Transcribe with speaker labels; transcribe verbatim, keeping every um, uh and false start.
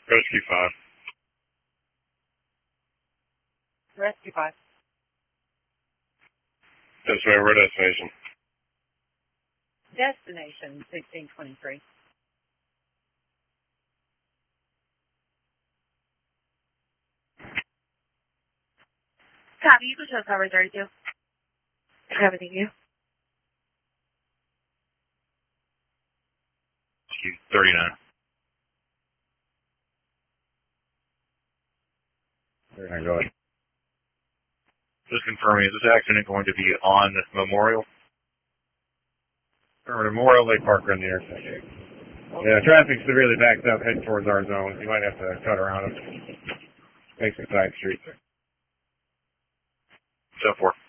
Speaker 1: Rescue five.
Speaker 2: Rescue five.
Speaker 1: This way, we're destination.
Speaker 2: Destination sixteen twenty-three. Copy, you can show cover thirty-two. Everything you.
Speaker 1: Rescue thirty-nine.
Speaker 3: thirty-nine, go ahead.
Speaker 1: Just confirming, is this accident going to be on Memorial?
Speaker 3: Or Memorial Lake Park on the intersection. Yeah, traffic's severely backed up heading towards our zone. You might have to cut around it. Take some side streets.
Speaker 1: So forth.